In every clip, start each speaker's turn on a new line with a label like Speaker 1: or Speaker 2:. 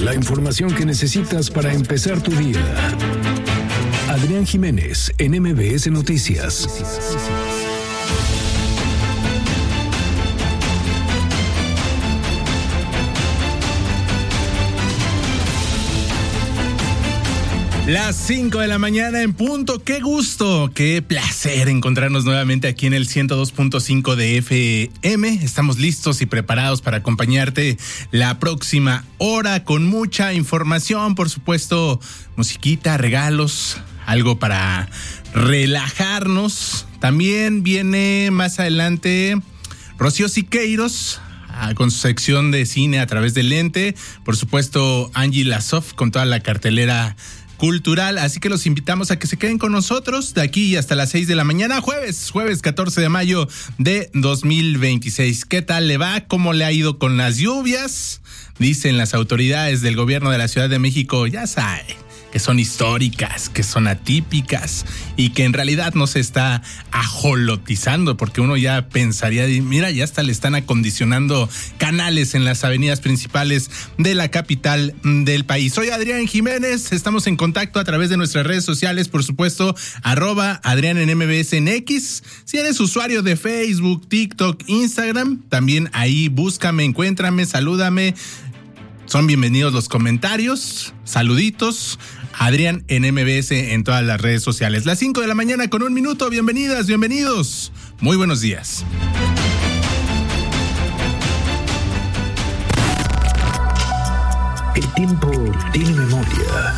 Speaker 1: la información que necesitas para empezar tu día. Adrián Jiménez en MBS Noticias.
Speaker 2: Las 5 de la mañana en punto. Qué gusto, qué placer encontrarnos nuevamente aquí en el 102.5 de FM. Estamos listos y preparados para acompañarte la próxima hora con mucha información, por supuesto, musiquita, regalos, algo para relajarnos. También viene más adelante Rocío Siqueiros con su sección de cine a través del lente. Por supuesto, Angie Lazoff con toda la cartelera cultural, así que los invitamos a que se queden con nosotros de aquí hasta las 6 de la mañana, jueves 14 de mayo de 2026. ¿Qué tal le va? ¿Cómo le ha ido con las lluvias? Dicen las autoridades del gobierno de la Ciudad de México, ya sabe, que son históricas, que son atípicas y que en realidad no se está ajolotizando, porque uno ya pensaría, mira, ya hasta le están acondicionando canales en las avenidas principales de la capital del país. Soy Adrián Jiménez, estamos en contacto a través de nuestras redes sociales, por supuesto, @Adrián en MBS en X. Si eres usuario de Facebook, TikTok, Instagram, también ahí búscame, encuéntrame, salúdame. Son bienvenidos los comentarios, saluditos. Adrián en MBS en todas las redes sociales. Las 5 de la mañana con 1 minuto. Bienvenidas, bienvenidos. Muy buenos días.
Speaker 1: El tiempo tiene memoria.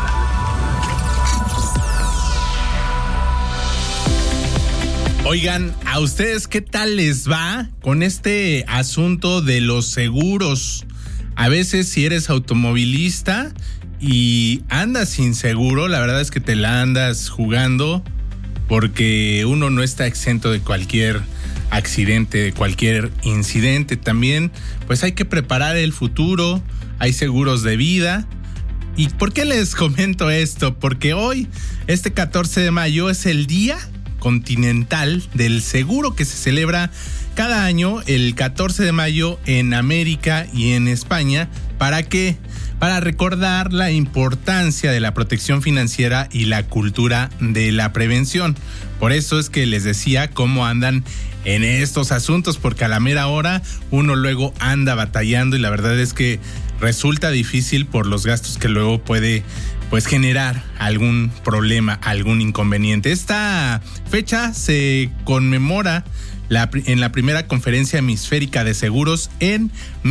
Speaker 2: Oigan, ¿a ustedes qué tal les va con este asunto de los seguros? A veces si eres automovilista y andas sin seguro, la verdad es que te la andas jugando, porque uno no está exento de cualquier accidente, de cualquier incidente. También pues hay que preparar el futuro, hay seguros de vida. ¿Y por qué les comento esto? Porque hoy, este 14 de mayo, es el Día Continental del Seguro, que se celebra cada año el 14 de mayo en América y en España. ¿Para qué? Para recordar la importancia de la protección financiera y la cultura de la prevención. Por eso es que les decía cómo andan en estos asuntos, porque a la mera hora uno luego anda batallando y la verdad es que resulta difícil por los gastos que luego puede pues generar algún problema, algún inconveniente. Esta fecha se conmemora en la primera conferencia hemisférica de seguros en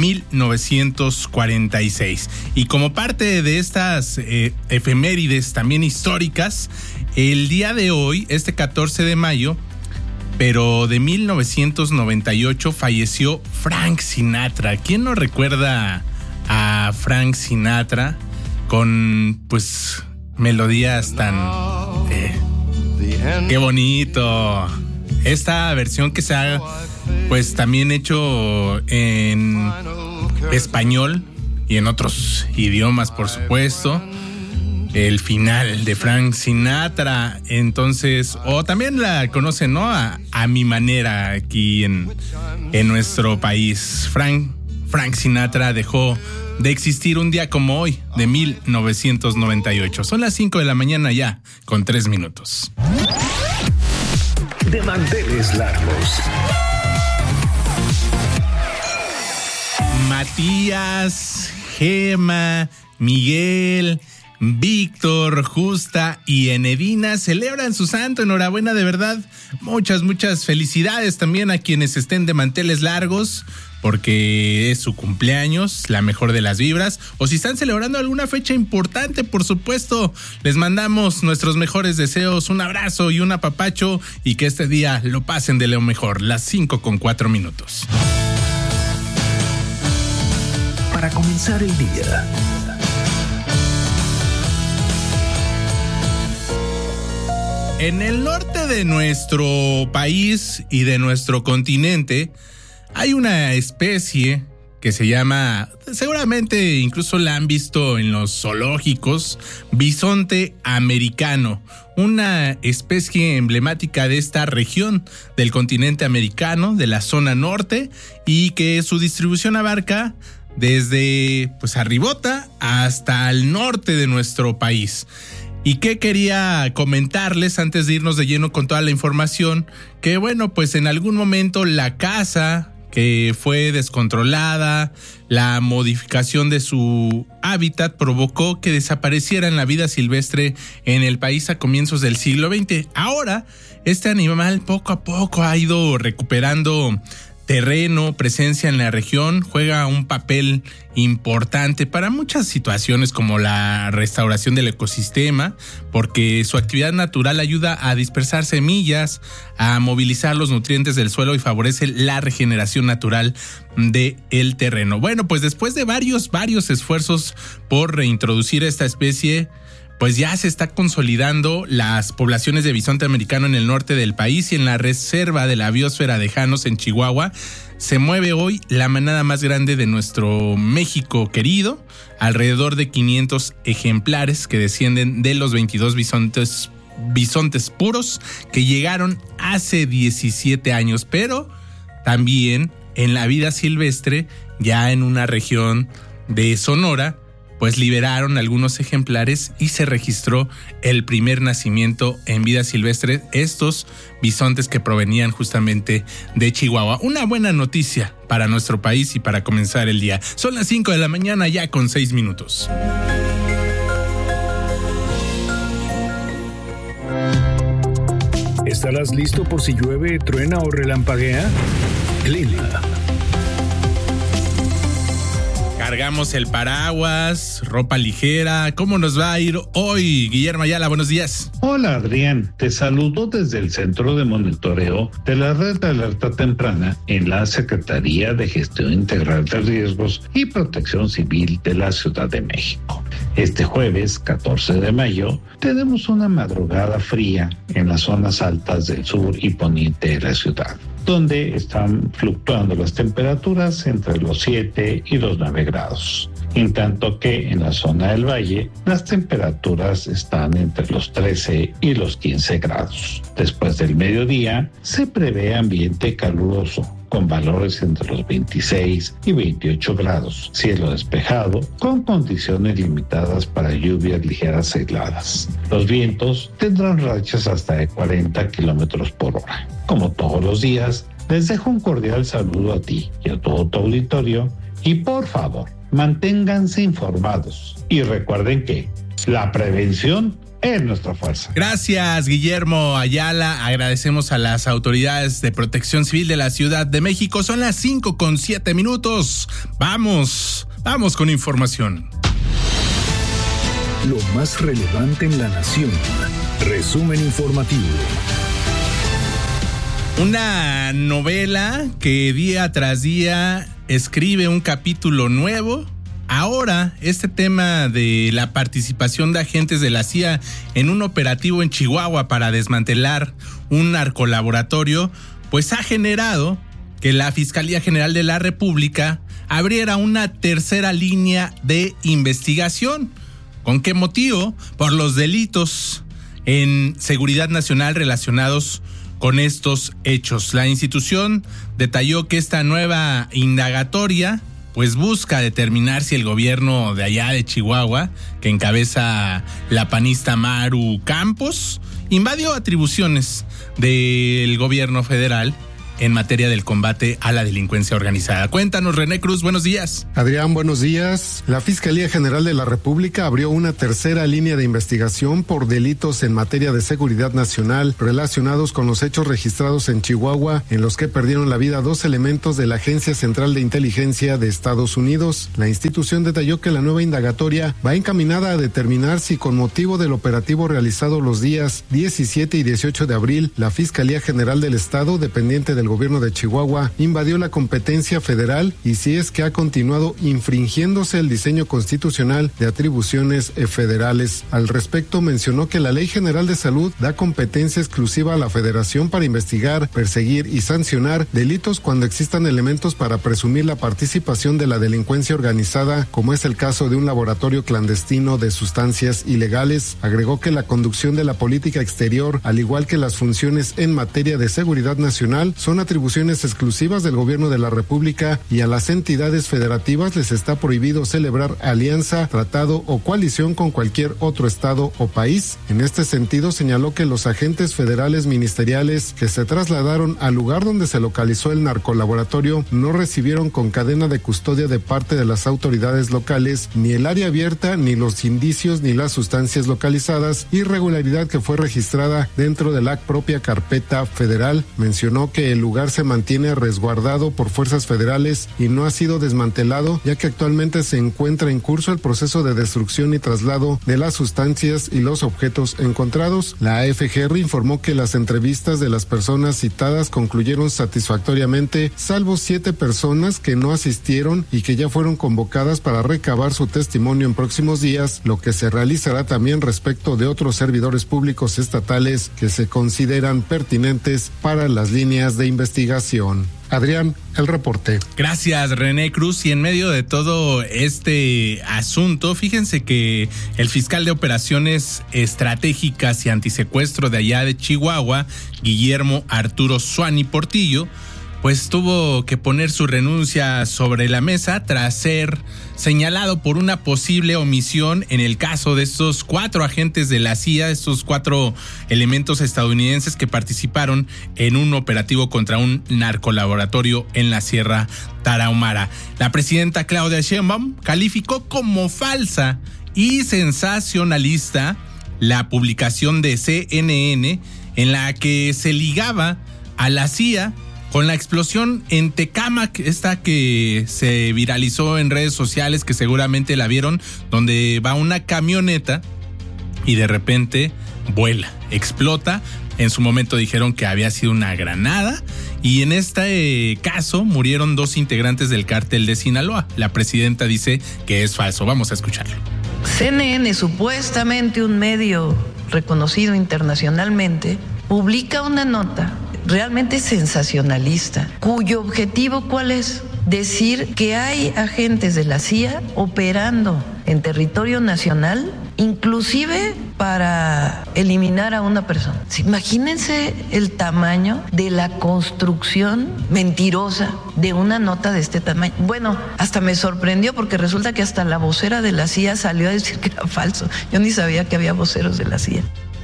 Speaker 2: 1946. Y como parte de estas efemérides también históricas, el día de hoy, este 14 de mayo, pero de 1998, falleció Frank Sinatra. ¿Quién no recuerda a Frank Sinatra con pues melodías tan qué bonito? Esta versión que se ha pues también hecho en español y en otros idiomas, por supuesto. El final de Frank Sinatra, entonces, o también la conocen, ¿no? A mi manera aquí en nuestro país. Frank Sinatra dejó de existir un día como hoy, de 1998. Son las 5 de la mañana ya, con 3 minutos.
Speaker 1: De manteles largos.
Speaker 2: Matías, Gema, Miguel, Víctor, Justa y Enedina celebran su santo. Enhorabuena, de verdad. Muchas felicidades también a quienes estén de manteles largos, porque es su cumpleaños, la mejor de las vibras. O si están celebrando alguna fecha importante, por supuesto, les mandamos nuestros mejores deseos, un abrazo y un apapacho, y que este día lo pasen de lo mejor. Las 5 con 4 minutos.
Speaker 1: Para comenzar el día.
Speaker 2: En el norte de nuestro país y de nuestro continente hay una especie que se llama, seguramente incluso la han visto en los zoológicos, bisonte americano, una especie emblemática de esta región del continente americano, de la zona norte, y que su distribución abarca desde pues arribota hasta el norte de nuestro país. ¿Y qué quería comentarles antes de irnos de lleno con toda la información? Que bueno, pues en algún momento la caza que fue descontrolada, la modificación de su hábitat provocó que desapareciera en la vida silvestre en el país a comienzos del siglo XX. Ahora, este animal poco a poco ha ido recuperando terreno, presencia en la región, juega un papel importante para muchas situaciones como la restauración del ecosistema, porque su actividad natural ayuda a dispersar semillas, a movilizar los nutrientes del suelo y favorece la regeneración natural del terreno. Bueno, pues después de varios esfuerzos por reintroducir esta especie, pues ya se está consolidando las poblaciones de bisonte americano en el norte del país y en la reserva de la biosfera de Janos en Chihuahua se mueve hoy la manada más grande de nuestro México querido, alrededor de 500 ejemplares que descienden de los 22 bisontes puros que llegaron hace 17 años, pero también en la vida silvestre, ya en una región de Sonora, pues liberaron algunos ejemplares y se registró el primer nacimiento en vida silvestre, estos bisontes que provenían justamente de Chihuahua. Una buena noticia para nuestro país y para comenzar el día. Son las 5 de la mañana ya con 6 minutos.
Speaker 1: ¿Estarás listo por si llueve, truena o relampaguea? Clima.
Speaker 2: Cargamos el paraguas, ropa ligera. ¿Cómo nos va a ir hoy, Guillermo Ayala? Buenos días.
Speaker 3: Hola, Adrián. Te saludo desde el Centro de Monitoreo de la Red de Alerta Temprana en la Secretaría de Gestión Integral de Riesgos y Protección Civil de la Ciudad de México. Este jueves, 14 de mayo, tenemos una madrugada fría en las zonas altas del sur y poniente de la ciudad, donde están fluctuando las temperaturas entre los 7 y los 9 grados. En tanto que en la zona del valle, las temperaturas están entre los 13 y los 15 grados. Después del mediodía, se prevé ambiente caluroso, con valores entre los 26 y 28 grados, cielo despejado, con condiciones limitadas para lluvias ligeras aisladas. Los vientos tendrán rachas hasta de 40 kilómetros por hora. Como todos los días, les dejo un cordial saludo a ti y a todo tu auditorio y por favor, manténganse informados y recuerden que la prevención es nuestra fuerza.
Speaker 2: Gracias, Guillermo Ayala. Agradecemos a las autoridades de Protección Civil de la Ciudad de México. Son las 5:07. Vamos con información.
Speaker 1: Lo más relevante en la nación. Resumen informativo.
Speaker 2: Una novela que día tras día escribe un capítulo nuevo. Ahora, este tema de la participación de agentes de la CIA en un operativo en Chihuahua para desmantelar un narcolaboratorio, pues ha generado que la Fiscalía General de la República abriera una tercera línea de investigación. ¿Con qué motivo? Por los delitos en seguridad nacional relacionados con estos hechos. La institución detalló que esta nueva indagatoria pues busca determinar si el gobierno de allá de Chihuahua, que encabeza la panista Maru Campos, invadió atribuciones del gobierno federal en materia del combate a la delincuencia organizada. Cuéntanos, René Cruz, buenos días.
Speaker 4: Adrián, buenos días. La Fiscalía General de la República abrió una tercera línea de investigación por delitos en materia de seguridad nacional relacionados con los hechos registrados en Chihuahua, en los que perdieron la vida 2 elementos de la Agencia Central de Inteligencia de Estados Unidos. La institución detalló que la nueva indagatoria va encaminada a determinar si con motivo del operativo realizado los días 17 y 18 de abril, la Fiscalía General del Estado, dependiente del gobierno de Chihuahua, invadió la competencia federal y si es que ha continuado infringiéndose el diseño constitucional de atribuciones federales. Al respecto, mencionó que la Ley General de Salud da competencia exclusiva a la Federación para investigar, perseguir y sancionar delitos cuando existan elementos para presumir la participación de la delincuencia organizada, como es el caso de un laboratorio clandestino de sustancias ilegales. Agregó que la conducción de la política exterior, al igual que las funciones en materia de seguridad nacional, son son atribuciones exclusivas del gobierno de la República y a las entidades federativas les está prohibido celebrar alianza, tratado o coalición con cualquier otro estado o país. En este sentido, señaló que los agentes federales ministeriales que se trasladaron al lugar donde se localizó el narcolaboratorio no recibieron con cadena de custodia de parte de las autoridades locales ni el área abierta, ni los indicios, ni las sustancias localizadas, irregularidad que fue registrada dentro de la propia carpeta federal. Mencionó que el lugar se mantiene resguardado por fuerzas federales y no ha sido desmantelado, ya que actualmente se encuentra en curso el proceso de destrucción y traslado de las sustancias y los objetos encontrados. La AFGR informó que las entrevistas de las personas citadas concluyeron satisfactoriamente, salvo 7 personas que no asistieron y que ya fueron convocadas para recabar su testimonio en próximos días, lo que se realizará también respecto de otros servidores públicos estatales que se consideran pertinentes para las líneas de investigación. Adrián, el reporte.
Speaker 2: Gracias, René Cruz. Y en medio de todo este asunto, fíjense que el fiscal de operaciones estratégicas y antisecuestro de allá de Chihuahua, Guillermo Arturo Suani Portillo, pues tuvo que poner su renuncia sobre la mesa tras ser señalado por una posible omisión en el caso de estos 4 agentes de la CIA, estos 4 elementos estadounidenses que participaron en un operativo contra un narcolaboratorio en la Sierra Tarahumara. La presidenta Claudia Sheinbaum calificó como falsa y sensacionalista la publicación de CNN en la que se ligaba a la CIA con la explosión en Tecámac, esta que se viralizó en redes sociales, que seguramente la vieron, donde va una camioneta y de repente vuela, explota. En su momento dijeron que había sido una granada y en este caso murieron 2 integrantes del cártel de Sinaloa. La presidenta dice que es falso. Vamos a escucharlo.
Speaker 5: CNN, supuestamente un medio reconocido internacionalmente, publica una nota realmente sensacionalista, cuyo objetivo ¿cuál es? Decir que hay agentes de la CIA operando en territorio nacional, inclusive para eliminar a una persona. Imagínense el tamaño de la construcción mentirosa de una nota de este tamaño. Bueno, hasta me sorprendió porque resulta que hasta la vocera de la CIA salió a decir que era falso. Yo ni sabía que había voceros de la CIA.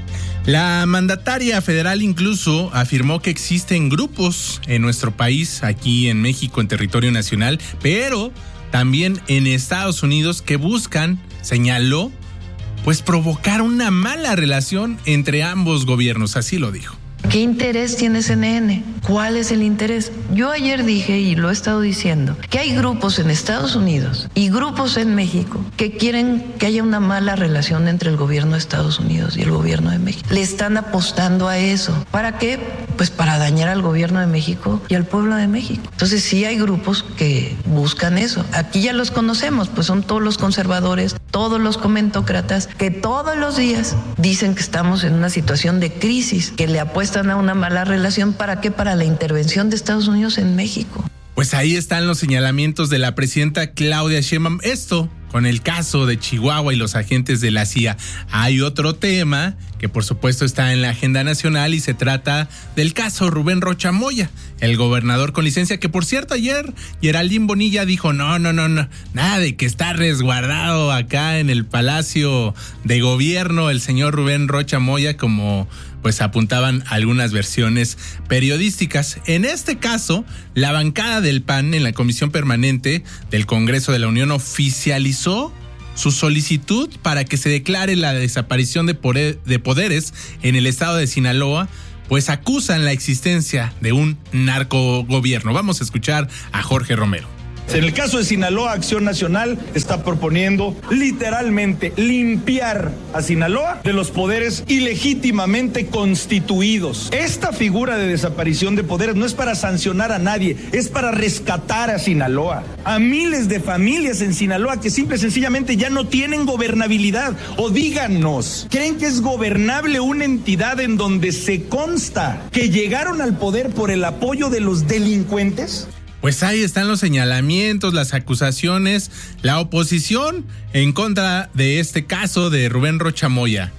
Speaker 2: La mandataria federal incluso afirmó que existen grupos en nuestro país, aquí en México, en territorio nacional, pero también en Estados Unidos que buscan, señaló, pues provocar una mala relación entre ambos gobiernos, así lo dijo.
Speaker 5: ¿Qué interés tiene CNN? ¿Cuál es el interés? Yo ayer dije, y lo he estado diciendo, que hay grupos en Estados Unidos y grupos en México que quieren que haya una mala relación entre el gobierno de Estados Unidos y el gobierno de México. Le están apostando a eso. ¿Para qué? Pues para dañar al gobierno de México y al pueblo de México. Entonces sí hay grupos que buscan eso. Aquí ya los conocemos, pues son todos los conservadores, todos los comentócratas que todos los días dicen que estamos en una situación de crisis, que le apuestan a una mala relación. ¿Para qué? Para la intervención de Estados Unidos en México.
Speaker 2: Pues ahí están los señalamientos de la presidenta Claudia Sheinbaum. Esto con el caso de Chihuahua y los agentes de la CIA. Hay otro tema que por supuesto está en la agenda nacional y se trata del caso Rubén Rocha Moya, el gobernador con licencia, que por cierto ayer Geraldine Bonilla dijo no, nada de que está resguardado acá en el Palacio de Gobierno el señor Rubén Rocha Moya, como pues apuntaban algunas versiones periodísticas. En este caso, la bancada del PAN en la Comisión Permanente del Congreso de la Unión oficializó su solicitud para que se declare la desaparición de poderes en el estado de Sinaloa, pues acusan la existencia de un narcogobierno. Vamos a escuchar a Jorge Romero.
Speaker 6: En el caso de Sinaloa, Acción Nacional está proponiendo literalmente limpiar a Sinaloa de los poderes ilegítimamente constituidos. Esta figura de desaparición de poderes no es para sancionar a nadie, es para rescatar a Sinaloa, a miles de familias en Sinaloa que simple y sencillamente ya no tienen gobernabilidad. O díganos, ¿creen que es gobernable una entidad en donde se consta que llegaron al poder por el apoyo de los delincuentes?
Speaker 2: Pues ahí están los señalamientos, las acusaciones, la oposición en contra de este caso de Rubén Rocha Moya.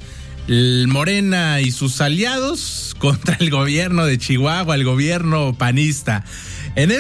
Speaker 2: el Morena y sus aliados contra el gobierno de Chihuahua, el gobierno panista. En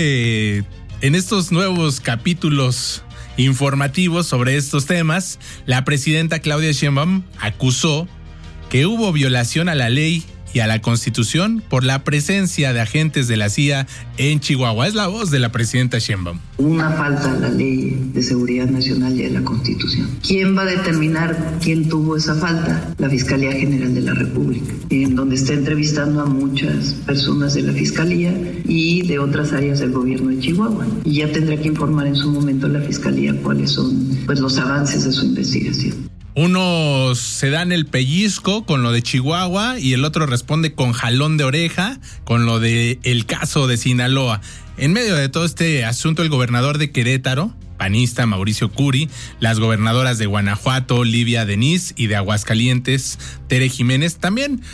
Speaker 2: estos nuevos capítulos informativos sobre estos temas, la presidenta Claudia Sheinbaum acusó que hubo violación a la ley y a la Constitución por la presencia de agentes de la CIA en Chihuahua. Es la voz de la presidenta Sheinbaum.
Speaker 5: Una falta a la Ley de Seguridad Nacional y a la Constitución. ¿Quién va a determinar quién tuvo esa falta? La Fiscalía General de la República, en donde está entrevistando a muchas personas de la Fiscalía y de otras áreas del gobierno de Chihuahua. Y ya tendrá que informar en su momento la Fiscalía cuáles son los avances de su investigación.
Speaker 2: Unos se dan el pellizco con lo de Chihuahua y el otro responde con jalón de oreja con lo de el caso de Sinaloa. En medio de todo este asunto, el gobernador de Querétaro, panista Mauricio Curi, las gobernadoras de Guanajuato, Livia Denis, y de Aguascalientes, Tere Jiménez, también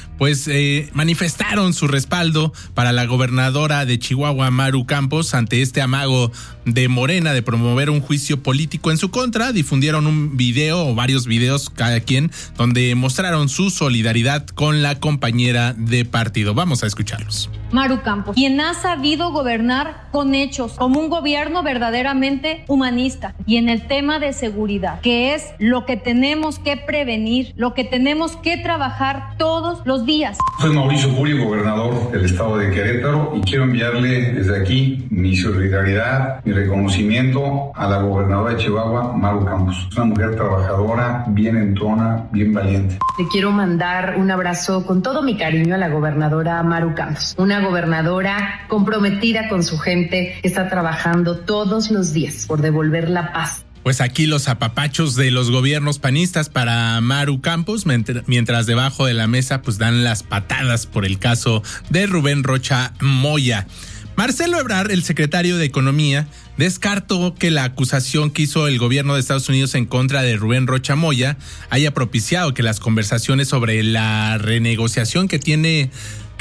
Speaker 2: manifestaron su respaldo para la gobernadora de Chihuahua, Maru Campos, ante este amago de Morena de promover un juicio político en su contra. Difundieron un video o varios videos cada quien donde mostraron su solidaridad con la compañera de partido. Vamos a escucharlos.
Speaker 7: Maru Campos, quien ha sabido gobernar con hechos, como un gobierno verdaderamente humanista, y en el tema de seguridad, que es lo que tenemos que prevenir, lo que tenemos que trabajar todos los días.
Speaker 8: Soy Mauricio Curi, gobernador del estado de Querétaro, y quiero enviarle desde aquí mi solidaridad, mi reconocimiento a la gobernadora de Chihuahua, Maru Campos. Es una mujer trabajadora, bien entrona, bien valiente.
Speaker 9: Le quiero mandar un abrazo con todo mi cariño a la gobernadora Maru Campos, una gobernadora comprometida con su gente que está trabajando todos los días por devolver la paz.
Speaker 2: Pues aquí los apapachos de los gobiernos panistas para Maru Campos, mientras debajo de la mesa pues dan las patadas por el caso de Rubén Rocha Moya. Marcelo Ebrard, el secretario de Economía, descartó que la acusación que hizo el gobierno de Estados Unidos en contra de Rubén Rocha Moya haya propiciado que las conversaciones sobre la renegociación que tiene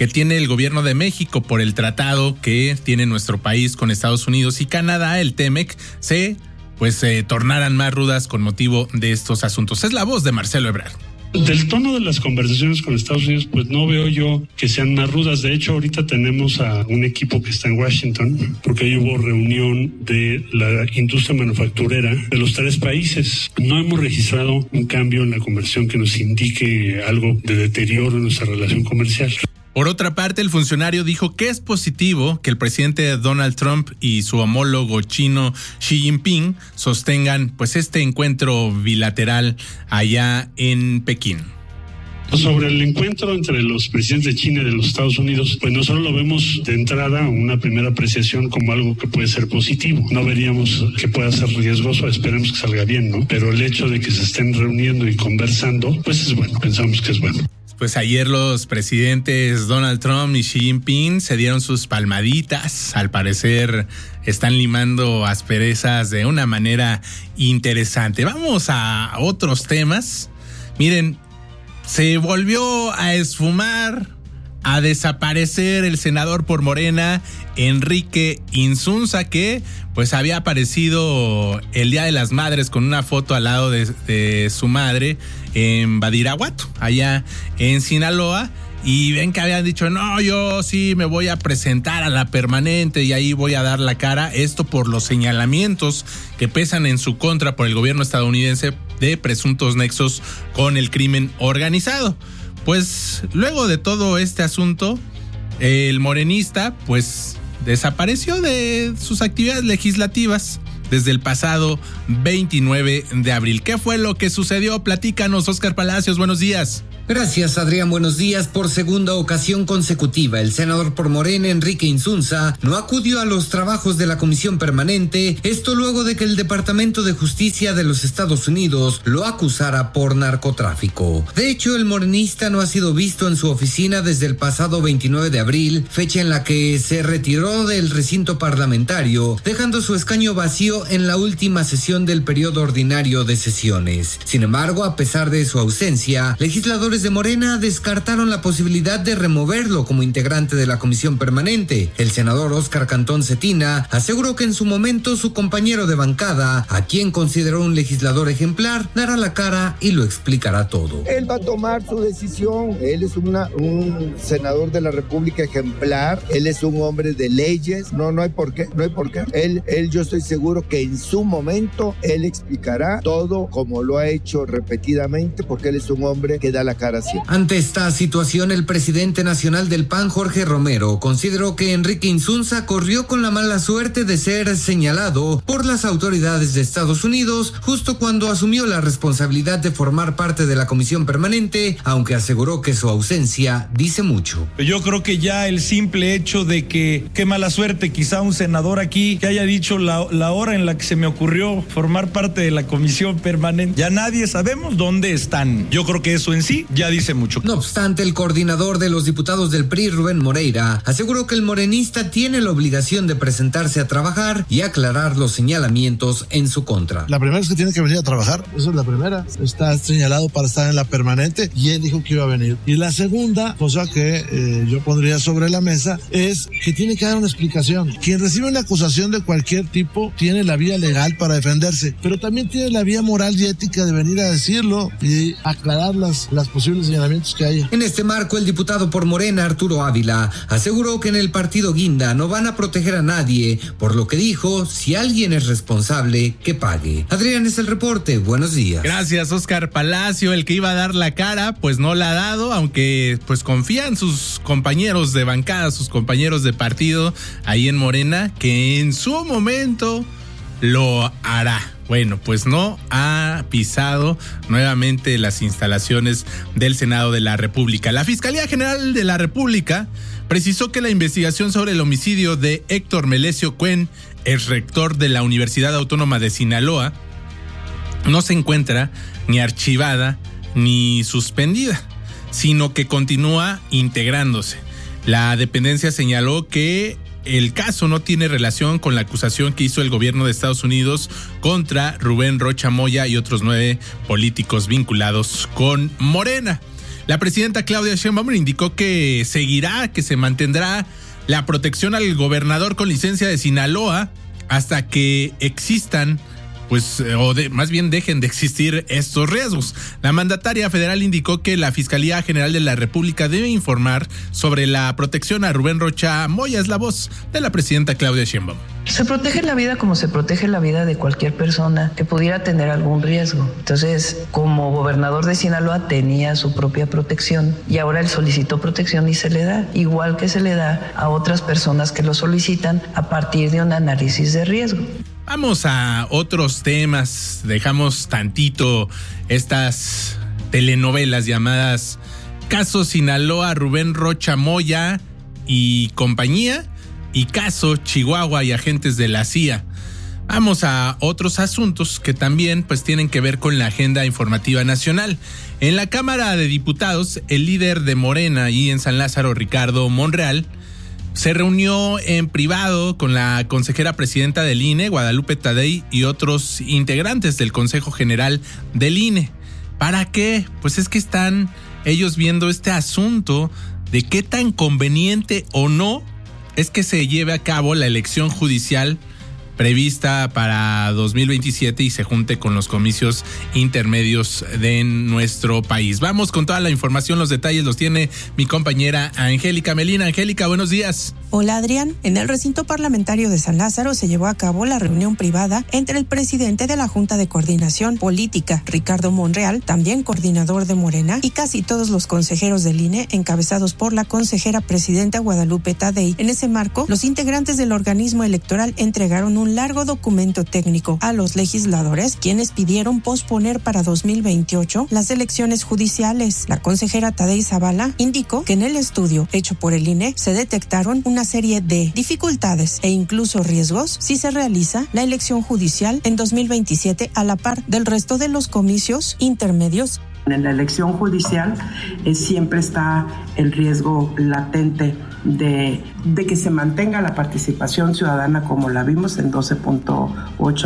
Speaker 2: el gobierno de México por el tratado que tiene nuestro país con Estados Unidos y Canadá, el TEMEC, se tornaran más rudas con motivo de estos asuntos. Es la voz de Marcelo Ebrard.
Speaker 10: Del tono de las conversaciones con Estados Unidos, pues no veo yo que sean más rudas. De hecho, ahorita tenemos a un equipo que está en Washington, porque ahí hubo reunión de la industria manufacturera de los tres países. No hemos registrado un cambio en la conversación que nos indique algo de deterioro en nuestra relación comercial.
Speaker 2: Por otra parte, el funcionario dijo que es positivo que el presidente Donald Trump y su homólogo chino Xi Jinping sostengan este encuentro bilateral allá en Pekín.
Speaker 10: Sobre el encuentro entre los presidentes de China y de los Estados Unidos, pues nosotros lo vemos de entrada, una primera apreciación como algo que puede ser positivo. No veríamos que pueda ser riesgoso, esperemos que salga bien, ¿no? Pero el hecho de que se estén reuniendo y conversando, pues es bueno, pensamos que es bueno.
Speaker 2: Pues ayer los presidentes Donald Trump y Xi Jinping se dieron sus palmaditas. Al parecer están limando asperezas de una manera interesante. Vamos a otros temas. Miren, se volvió a esfumar, a desaparecer el senador por Morena, Enrique Insunza, que había aparecido el Día de las Madres con una foto al lado de su madre en Badiraguato, allá en Sinaloa, y ven que habían dicho, no, yo sí me voy a presentar a la permanente y ahí voy a dar la cara, esto por los señalamientos que pesan en su contra por el gobierno estadounidense de presuntos nexos con el crimen organizado. Pues luego de todo este asunto, el morenista desapareció de sus actividades legislativas desde el pasado 29 de abril. ¿Qué fue lo que sucedió? Platícanos, Óscar Palacios, buenos días.
Speaker 11: Gracias, Adrián. Buenos días. Por segunda ocasión consecutiva, el senador por Morena, Enrique Insunza, no acudió a los trabajos de la comisión permanente, esto luego de que el Departamento de Justicia de los Estados Unidos lo acusara por narcotráfico. De hecho, el morenista no ha sido visto en su oficina desde el pasado 29 de abril, fecha en la que se retiró del recinto parlamentario, dejando su escaño vacío en la última sesión del periodo ordinario de sesiones. Sin embargo, a pesar de su ausencia, legisladores senadores de Morena descartaron la posibilidad de removerlo como integrante de la comisión permanente. El senador Óscar Cantón Cetina aseguró que en su momento su compañero de bancada, a quien consideró un legislador ejemplar, dará la cara y lo explicará todo.
Speaker 12: Él va a tomar su decisión. Él es un senador de la República ejemplar. Él es un hombre de leyes. No hay por qué. Él, yo estoy seguro que en su momento él explicará todo como lo ha hecho repetidamente, porque él es un hombre que da la cara siempre.
Speaker 11: Ante esta situación, el presidente nacional del PAN, Jorge Romero, consideró que Enrique Insunza corrió con la mala suerte de ser señalado por las autoridades de Estados Unidos justo cuando asumió la responsabilidad de formar parte de la comisión permanente, aunque aseguró que su ausencia dice mucho.
Speaker 6: Yo creo que ya el simple hecho de que, qué mala suerte, quizá un senador aquí que haya dicho la hora en la que se me ocurrió formar parte de la comisión permanente, ya nadie sabemos dónde están. Yo creo que eso en sí ya dice mucho.
Speaker 11: No obstante, el coordinador de los diputados del PRI, Rubén Moreira, aseguró que el morenista tiene la obligación de presentarse a trabajar y aclarar los señalamientos en su contra.
Speaker 13: La primera es que tiene que venir a trabajar, esa es la primera. Está señalado para estar en la permanente y él dijo que iba a venir. Y la segunda cosa que yo pondría sobre la mesa es que tiene que dar una explicación. Quien recibe una acusación de cualquier tipo tiene la vía legal para defenderse, pero también tiene la vía moral y ética de venir a decirlo y aclarar las posibles señalamientos que haya.
Speaker 11: En este marco, el diputado por Morena, Arturo Ávila, aseguró que en el partido Guinda no van a proteger a nadie, por lo que dijo, si alguien es responsable, que pague. Adrián, es el reporte. Buenos días.
Speaker 2: Gracias, Óscar Palacio. El que iba a dar la cara, pues no la ha dado, aunque pues confía en sus compañeros de bancada, sus compañeros de partido ahí en Morena, que en su momento lo hará. Bueno, pues no ha pisado nuevamente las instalaciones del Senado de la República. La Fiscalía General de la República precisó que la investigación sobre el homicidio de Héctor Melesio Cuen, ex rector de la Universidad Autónoma de Sinaloa, no se encuentra ni archivada ni suspendida, sino que continúa integrándose. La dependencia señaló que el caso no tiene relación con la acusación que hizo el gobierno de Estados Unidos contra Rubén Rocha Moya y otros 9 políticos vinculados con Morena. La presidenta Claudia Sheinbaum indicó que se mantendrá la protección al gobernador con licencia de Sinaloa hasta que existan, más bien dejen de existir estos riesgos. La mandataria federal indicó que la Fiscalía General de la República debe informar sobre la protección a Rubén Rocha Moya. Es la voz de la presidenta Claudia Sheinbaum.
Speaker 5: Se protege la vida como se protege la vida de cualquier persona que pudiera tener algún riesgo. Entonces, como gobernador de Sinaloa tenía su propia protección y ahora él solicitó protección y se le da, igual que se le da a otras personas que lo solicitan a partir de un análisis de riesgo.
Speaker 2: Vamos a otros temas, dejamos tantito estas telenovelas llamadas Caso Sinaloa, Rubén Rocha Moya y compañía, y Caso Chihuahua y agentes de la CIA. Vamos a otros asuntos que también tienen que ver con la agenda informativa nacional. En la Cámara de Diputados, el líder de Morena y en San Lázaro, Ricardo Monreal, se reunió en privado con la consejera presidenta del INE, Guadalupe Tadei, y otros integrantes del Consejo General del INE. ¿Para qué? Pues es que están ellos viendo este asunto de qué tan conveniente o no es que se lleve a cabo la elección judicial prevista para 2027 y se junte con los comicios intermedios de nuestro país. Vamos con toda la información, los detalles los tiene mi compañera Angélica Melina. Angélica, buenos días.
Speaker 14: Hola Adrián, en el recinto parlamentario de San Lázaro se llevó a cabo la reunión privada entre el presidente de la Junta de Coordinación Política, Ricardo Monreal, también coordinador de Morena, y casi todos los consejeros del INE, encabezados por la consejera presidenta Guadalupe Tadei. En ese marco, los integrantes del organismo electoral entregaron un largo documento técnico a los legisladores, quienes pidieron posponer para 2028 las elecciones judiciales. La consejera Tadei Zavala indicó que en el estudio hecho por el INE se detectaron una serie de dificultades e incluso riesgos si se realiza la elección judicial en 2027 a la par del resto de los comicios intermedios.
Speaker 15: En la elección judicial siempre está el riesgo latente de que se mantenga la participación ciudadana como la vimos en 12.8